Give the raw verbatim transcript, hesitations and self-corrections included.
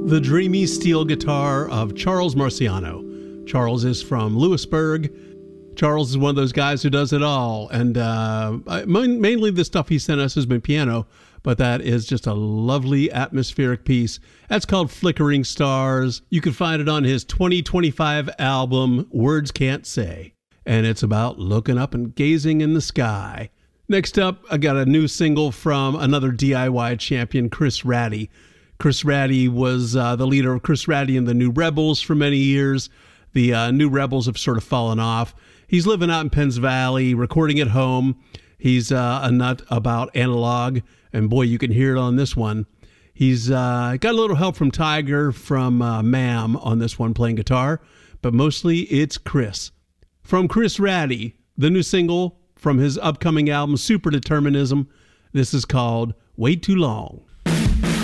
The dreamy steel guitar of Charles Marciano. Charles is from Lewisburg. Charles is one of those guys who does it all. And uh, mainly the stuff he sent us has been piano, but that is just a lovely atmospheric piece. That's called Flickering Stars. You can find it on his twenty twenty-five album, Words Can't Say. And it's about looking up and gazing in the sky. Next up, I got a new single from another D I Y champion, Chris Ratty. Chris Ratty was uh, the leader of Chris Ratty and the New Rebels for many years. The uh, New Rebels have sort of fallen off. He's living out in Penns Valley, recording at home. He's uh, a nut about analog, and boy, you can hear it on this one. He's uh, got a little help from Tiger, from uh, Mam on this one, playing guitar, but mostly it's Chris. From Chris Ratty, the new single from his upcoming album, Super Determinism. This is called Way Too Long.